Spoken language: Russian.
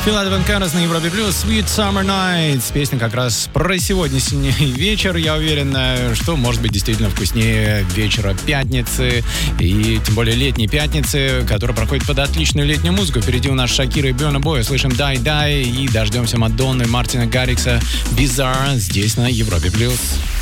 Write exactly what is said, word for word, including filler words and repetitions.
Филадельфия Кэрос на Европе Плюс, Sweet Summer Nights. Песня как раз про сегодняшний вечер. Я уверен, что может быть действительно вкуснее вечера пятницы. И тем более летней пятницы, которая проходит под отличную летнюю музыку. Впереди у нас Шакира и Burna Boy. Слышим «Дай, дай» и дождемся Мадонны, Мартина Гаррикса, Bizarre здесь на Европе Плюс.